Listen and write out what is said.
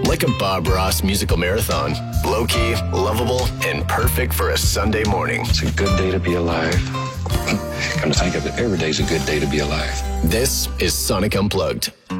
Like a Bob Ross musical marathon. Low-key, lovable, and perfect for a Sunday morning. It's a good day to be alive. Come to think of it, every day's a good day to be alive. This is Sonic Unplugged.